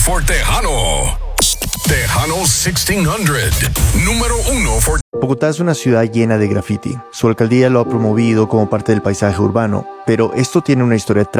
for Tejano. Tejano 1600. Número 1 for... Bogotá es una ciudad llena de graffiti. Su alcaldía lo ha promovido como parte del paisaje urbano, pero esto tiene una historia trágica.